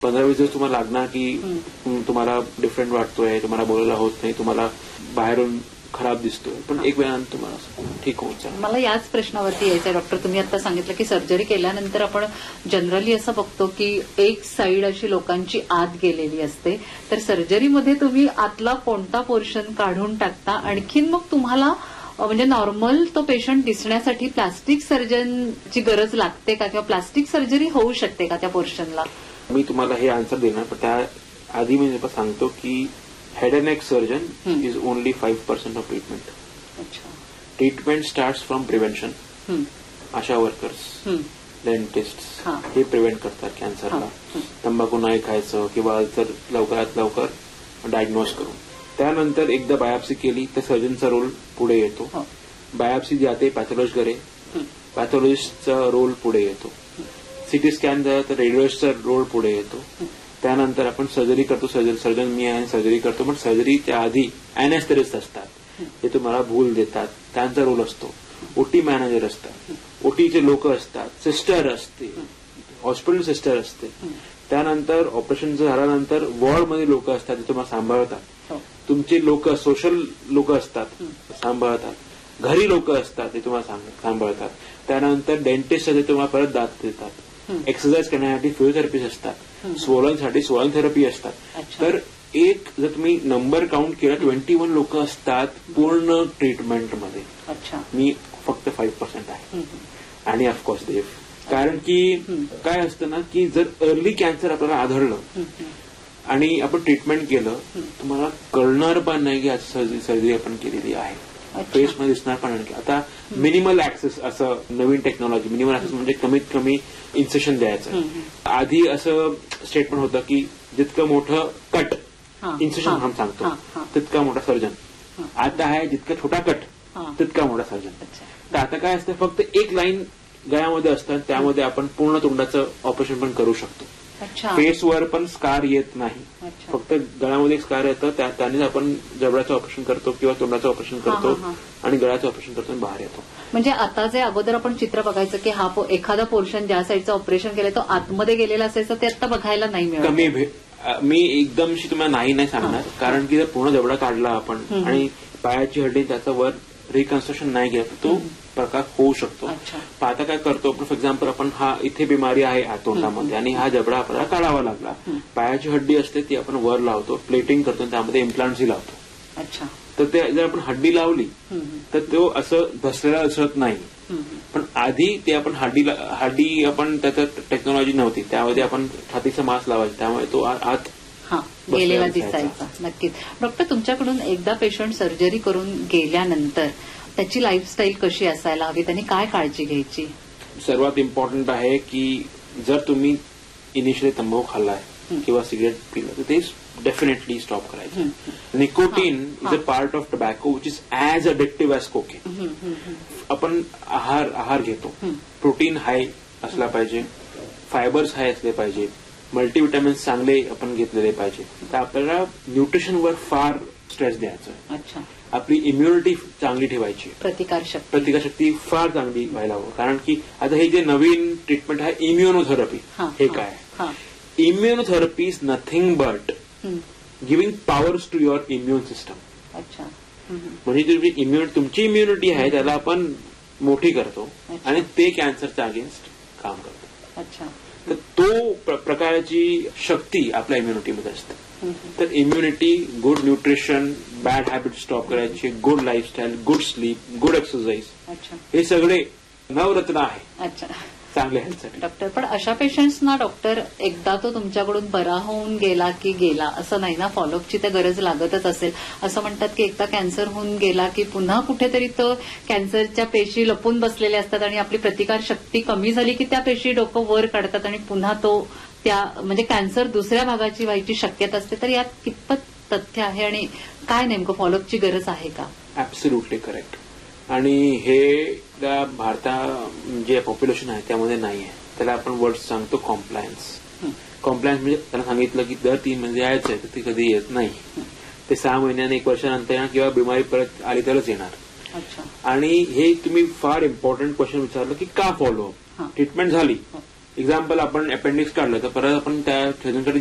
15-20 दिवस तुम्हाला लागणार की तुम्हाला डिफरंट वाटतोय, तुम्हाला बोलायला होत नाही, तुम्हाला बाहेरून खराब दिसतोय, पण एक वेळानंतर तुम्हाला ठीक होऊन जाईल. मला याच प्रश्नावरती यायचं डॉक्टर. तुम्ही आता सांगितलं की सर्जरी केल्यानंतर आपण जनरली असं बघतो की एक साईड अशी लोकांची आत गेलेली असते, तर सर्जरीमध्ये तुम्ही आतला कोणता पोर्शन काढून टाकता? आणखीन मग तुम्हाला म्हणजे नॉर्मल तो पेशंट दिसण्यासाठी प्लास्टिक सर्जनची गरज लागते का, किंवा प्लास्टिक सर्जरी होऊ शकते का त्या पोर्शनला? मी तुम्हाला हे आन्सर देणार, पण त्याआधी मी सांगतो की head and neck surgeon is only 5% of treatment. Treatment starts from prevention. Asha workers, dentist हे प्रिव्हेंट करतात कॅन्सरला. तंबाखू नाही खायचं किंवा जर लवकरात लवकर डायग्नोज करून. त्यानंतर एकदा बायोप्सी केली तर सर्जनचा रोल पुढे येतो. बायोप्सी जाते पॅथॉलॉजीकडे, पॅथॉलॉजिस्टचा रोल पुढे येतो. सिटी स्कॅन झाला तर रेडिओलॉजिस्टचा रोल पुढे येतो. त्यानंतर आपण सर्जरी करतो. सर्जन मी आहे, सर्जरी करतो. पण सर्जरीच्या आधी अॅनेस्थेटिस्ट असतात, ते तुम्हाला भूल देतात, त्यांचा रोल असतो. ओटी मॅनेजर असतात, ओटीचे लोक असतात, सिस्टर असते, हॉस्पिटल सिस्टर असते. त्यानंतर ऑपरेशन झाल्यानंतर वॉर्डमध्ये लोक असतात, ते तुम्हाला सांभाळतात. तुमचे लोक सोशल लोक असतात, सांभाळतात. घरी लोक असतात, ते तुम्हाला सांभाळतात. त्यानंतर डेंटिस्ट ते तुम्हाला परत दात देतात. एक्सरसाइज करण्यासाठी फिजिओथेरपिस्ट असतात, स्वॉलनसाठी स्वॉलन थेरपी असतात. तर एक जर तुम्ही नंबर काउंट केला 21 लोक असतात पूर्ण ट्रीटमेंटमध्ये. मी फक्त 5% आहे. आणि ऑफकोर्स देव, कारण की काय असतं ना की जर अर्ली कॅन्सर आपल्याला आढळलं आणि आपण ट्रीटमेंट केलं, तुम्हाला कळणार पण नाही की आज सर्जरी आपण केलेली आहे. फेसमध्ये दिसणार पण नाही. आता मिनिमल ऍक्सेस असं नवीन टेक्नॉलॉजी, मिनिमल ऍक्सेस म्हणजे कमीत कमी इन्सेशन द्यायचं. आधी असं स्टेटमेंट होतं की जितकं मोठं कट इन्सेशन हम सांगतो तितका मोठा सर्जन. आता आहे जितका छोटा कट तितका मोठा सर्जन. तर आता काय असतं, फक्त एक लाईन गळ्यामध्ये असतं, त्यामध्ये आपण पूर्ण तोंडाचं ऑपरेशन पण करू शकतो. फेसवर पण स्कार येत नाही, फक्त गळ्यामध्ये स्कार येतं, त्यानेच आपण जबड्याचं ऑपरेशन करतो किंवा तोंडाचं ऑपरेशन करतो आणि गळ्याचं ऑपरेशन करतो आणि बाहेर येतो. म्हणजे आता जे अगोदर आपण चित्र बघायचं की हा एखादा पोर्शन ज्या साईडचं ऑपरेशन केलं तो आतमध्ये गेलेला असायचं, ते आता बघायला नाही मिळत. कमी मी एकदमशी तुम्हाला नाही सांगणार, कारण की जर पूर्ण जबडा काढला आपण आणि पायाची हड्डी त्याचा वर रिकन्स्ट्रक्शन नाही गेलं तो प्रकार होऊ शकतो. आता काय करतो, फॉर एक्झाम्पल आपण हा इथे बिमारी आहे तोंडामध्ये आणि हा जबडा आपल्याला काढावा लागला, पायाची हड्डी असते ती आपण वर लावतो, प्लेटिंग करतो, त्यामध्ये इम्प्लांट्सही लावतो. तर ते जर आपण हड्डी लावली तर तो असं धसलेला दिसत नाही. पण आधी ते आपण हड्डी आपण त्याच्यात टेक्नॉलॉजी नव्हती, त्यामध्ये आपण छातीचा मांस लावायचं, त्यामुळे तो आत गेलेला दिसायचा. नक्कीच डॉक्टर, तुमच्याकडून एकदा पेशंट सर्जरी करून गेल्यानंतर त्याची लाईफस्टाईल कशी असायला हवी, त्यांनी काय काळजी घ्यायची? सर्वात इम्पॉर्टंट आहे की जर तुम्ही इनिशियली तंबाखू खाल्लाय किंवा सिगरेट पिलं तर ते डेफिनेटली स्टॉप करायचं. Nicotine is a part of tobacco which is as addictive as cocaine. आपण आहार घेतो, प्रोटीन हाय असला पाहिजे, फायबर्स हाय असले पाहिजे, मल्टीव्हिटॅमिन्स चांगले आपण घेतलेले पाहिजे. तर आपल्याला न्यूट्रिशनवर फार स्ट्रेस द्यायचा. आपली इम्युनिटी चांगली ठेवायची, प्रतिकारशक्ती फार चांगली व्हायला हवं. कारण की आता हे जे नवीन ट्रीटमेंट आहे इम्युनोथेरपी, हे काय immunotherapy is nothing but giving powers to your immune system. म्हणजे तुमची इम्युनिटी आहे त्याला आपण मोठी करतो आणि ते कॅन्सरच्या अगेन्स्ट काम करतो. तर तो प्रकारची शक्ती आपल्या इम्युनिटीमध्ये असते. तर immunity, good nutrition, bad habit stop करायचे, good lifestyle, good sleep, good exercise, हे सगळे नवरत्न आहे चांगल्या हेल्थसाठी. डॉक्टर, पण अशा पेशंट्सना डॉक्टर एकदा तो तुमच्याकडून बरा होऊन गेला की गेला असं नाही ना, फॉलोअपची तर गरज लागतच असेल. असं म्हणतात की एकदा कॅन्सर होऊन गेला की पुन्हा कुठेतरी तो कॅन्सरच्या पेशी लपून बसलेल्या असतात आणि आपली प्रतिकार शक्ती कमी झाली की त्या पेशी डोकं वर काढतात आणि पुन्हा तो म्हणजे कॅन्सर दुसऱ्या भागाची व्हायची शक्यता असते. तर यात कितपत तथ्य आहे आणि काय नेमकं फॉलोअपची गरज आहे का? Absolutely correct. आणि हे भारतात जे पॉप्युलेशन आहे त्यामध्ये नाही आहे. त्याला आपण वर्ड सांगतो कॉम्प्लायन्स. कॉम्प्लायन्स म्हणजे त्यांना सांगितलं की दर 3 महिने यायचं आहे तर ते कधी येत नाही. ते 6 महिन्याने 1 वर्षानंतर येणार किंवा बिमारी परत आली तरच येणार. आणि हे तुम्ही फार इम्पॉर्टंट क्वेश्चन विचारलं की का फॉलोअप. ट्रीटमेंट झाली, एक्झाम्पल आपण अपेंडिक्स काढलं तर परत आपण त्या सर्जनसाठी